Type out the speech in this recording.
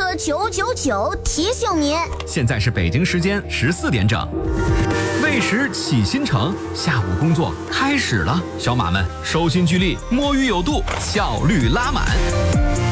个999提醒您， 现在是北京时间14点整。为食启新城，下午工作开始了，小马们收心聚力，摸鱼有度，效率拉满。